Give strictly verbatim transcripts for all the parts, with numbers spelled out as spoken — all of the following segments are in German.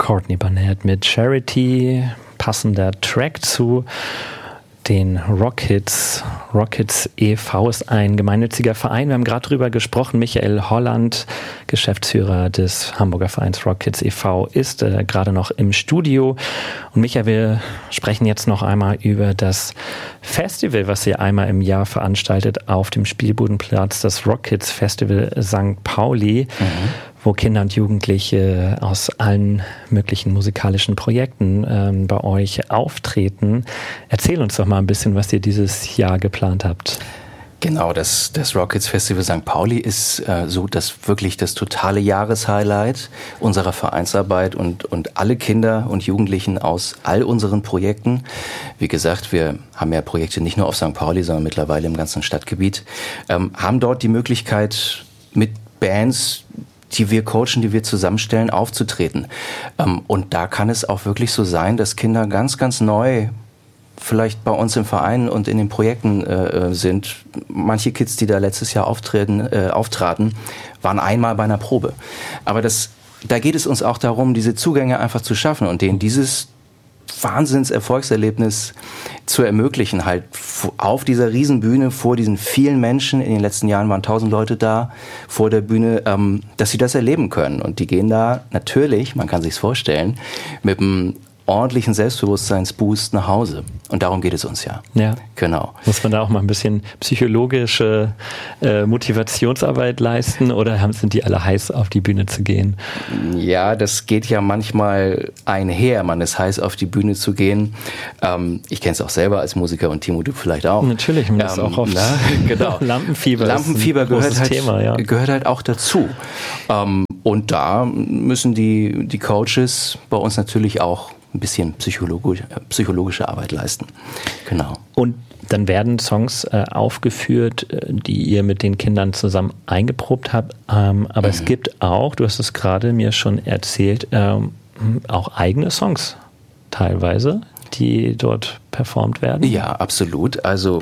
Courtney Barnett mit Charity, passender Track zu den Rockets. Rockets e V ist ein gemeinnütziger Verein. Wir haben gerade drüber gesprochen. Michael Holland, Geschäftsführer des Hamburger Vereins Rockets e V, ist äh, gerade noch im Studio. Und Michael, wir sprechen jetzt noch einmal über das Festival, was ihr einmal im Jahr veranstaltet auf dem Spielbudenplatz, das Rockets Festival Sankt Pauli, mhm. wo Kinder und Jugendliche aus allen möglichen musikalischen Projekten ähm, bei euch auftreten. Erzähl uns doch mal ein bisschen, was ihr dieses Jahr geplant habt. Genau, das, das Rockets Festival Sankt Pauli ist äh, so das wirklich das totale Jahreshighlight unserer Vereinsarbeit und, und alle Kinder und Jugendlichen aus all unseren Projekten. Wie gesagt, wir haben ja Projekte nicht nur auf Sankt Pauli, sondern mittlerweile im ganzen Stadtgebiet, ähm, haben dort die Möglichkeit, mit Bands, die wir coachen, die wir zusammenstellen, aufzutreten. Ähm, und da kann es auch wirklich so sein, dass Kinder ganz, ganz neu vielleicht bei uns im Verein und in den Projekten äh, sind. Manche Kids, die da letztes Jahr auftreten, äh, auftraten, waren einmal bei einer Probe. Aber das, da geht es uns auch darum, diese Zugänge einfach zu schaffen und denen dieses Wahnsinns-Erfolgserlebnis zu ermöglichen, halt auf dieser Riesenbühne vor diesen vielen Menschen, in den letzten Jahren waren tausend Leute da, vor der Bühne, ähm, dass sie das erleben können. Und die gehen da natürlich, man kann sich's vorstellen, mit einem ordentlichen Selbstbewusstseinsboost nach Hause. Und darum geht es uns ja. Ja. Genau. Muss man da auch mal ein bisschen psychologische äh, Motivationsarbeit leisten oder haben, sind die alle heiß, auf die Bühne zu gehen? Ja, das geht ja manchmal einher. Man ist heiß, auf die Bühne zu gehen. Ähm, ich kenne es auch selber als Musiker und Timo, du vielleicht auch. Natürlich, man ähm, ist auch oft na, genau. Lampenfieber. Lampenfieber ist ein gehört, halt, Thema, ja. gehört halt auch dazu. Ähm, und da müssen die, die Coaches bei uns natürlich auch ein bisschen psychologisch, psychologische Arbeit leisten. Genau. Und dann werden Songs äh, aufgeführt, äh, die ihr mit den Kindern zusammen eingeprobt habt. Ähm, aber mhm. es gibt auch, du hast es gerade mir schon erzählt, ähm, auch eigene Songs teilweise, die dort performt werden. Ja, absolut. Also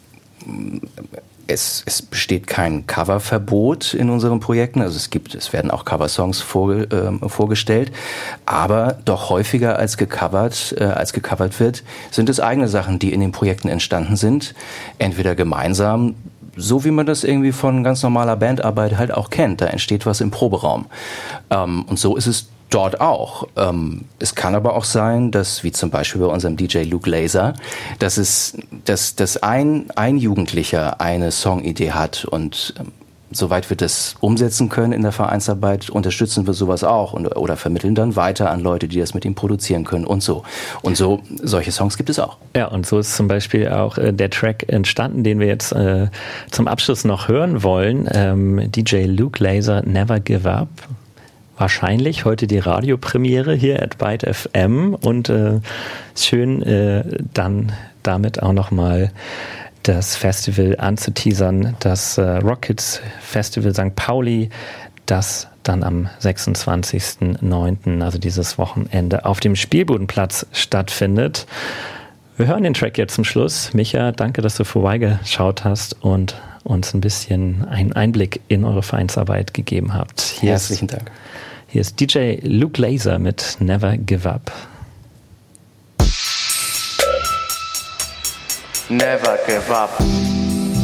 Es, es besteht kein Coververbot in unseren Projekten, also es gibt, es werden auch Coversongs vorge, äh, vorgestellt, aber doch häufiger als gecovert, äh, als gecovert wird, sind es eigene Sachen, die in den Projekten entstanden sind, entweder gemeinsam, so wie man das irgendwie von ganz normaler Bandarbeit halt auch kennt, da entsteht was im Proberaum. Ähm, und so ist es dort auch. Ähm, es kann aber auch sein, dass, wie zum Beispiel bei unserem D J Luke Laser, dass es, dass, dass ein, ein Jugendlicher eine Songidee hat und ähm, soweit wir das umsetzen können in der Vereinsarbeit, unterstützen wir sowas auch und, oder vermitteln dann weiter an Leute, die das mit ihm produzieren können und so. Und so, solche Songs gibt es auch. Ja, und so ist zum Beispiel auch äh, der Track entstanden, den wir jetzt äh, zum Abschluss noch hören wollen. Ähm, D J Luke Laser, Never Give Up. Wahrscheinlich heute die Radiopremiere hier at Byte F M und äh, schön äh, dann damit auch nochmal das Festival anzuteasern, das äh, Rockets Festival Sankt Pauli, das dann am sechsundzwanzigsten neunten, also dieses Wochenende, auf dem Spielbudenplatz stattfindet. Wir hören den Track jetzt zum Schluss. Micha, danke, dass du vorbeigeschaut hast und uns ein bisschen einen Einblick in eure Vereinsarbeit gegeben habt. Hier Herzlichen ist, Dank. Hier ist D J Luke Laser mit Never Give Up. Never give up.